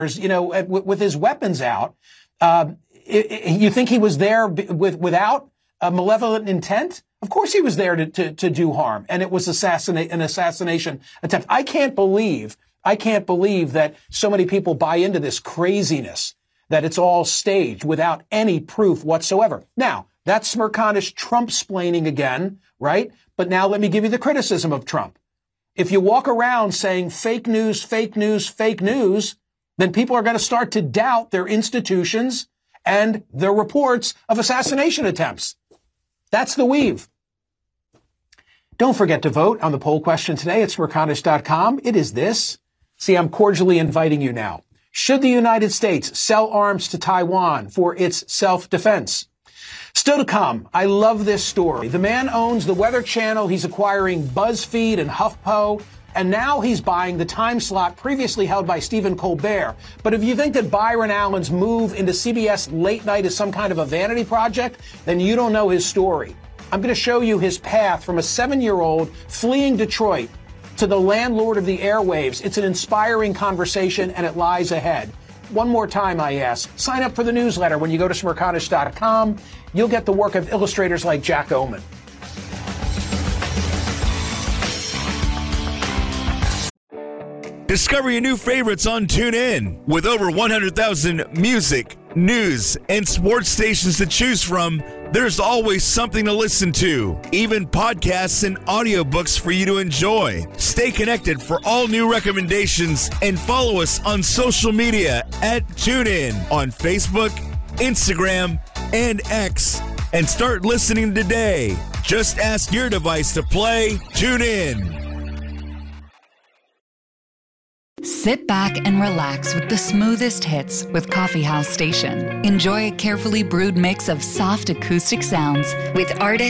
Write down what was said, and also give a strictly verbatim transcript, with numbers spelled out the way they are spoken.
you know, with, with his weapons out. Uh, it, it, you think he was there b- with without a malevolent intent? Of course he was there to, to, to do harm, and it was assassinate, an assassination attempt. I can't believe, I can't believe that so many people buy into this craziness, that it's all staged without any proof whatsoever. Now, that's Smerconish Trump-splaining again, right? But now let me give you the criticism of Trump. If you walk around saying fake news, fake news, fake news, then people are going to start to doubt their institutions and their reports of assassination attempts. That's the weave. Don't forget to vote on the poll question today at Smerconish dot com. It is this. See, I'm cordially inviting you now. Should the United States sell arms to Taiwan for its self-defense? Still to come, I love this story. The man owns the Weather Channel. He's acquiring BuzzFeed and HuffPo. And now he's buying the time slot previously held by Stephen Colbert. But if you think that Byron Allen's move into C B S late night is some kind of a vanity project, then you don't know his story. I'm going to show you his path from a seven-year-old fleeing Detroit to the landlord of the airwaves. It's an inspiring conversation, and it lies ahead. One more time, I ask, sign up for the newsletter when you go to Smerconish dot com. You'll get the work of illustrators like Jack Oman. Discover your new favorites on TuneIn. With over one hundred thousand music, news, and sports stations to choose from, there's always something to listen to, even podcasts and audiobooks for you to enjoy. Stay connected for all new recommendations and follow us on social media at TuneIn on Facebook, Instagram, and X. And start listening today. Just ask your device to play TuneIn. Sit back and relax with the smoothest hits with Coffee House Station. Enjoy a carefully brewed mix of soft acoustic sounds with artists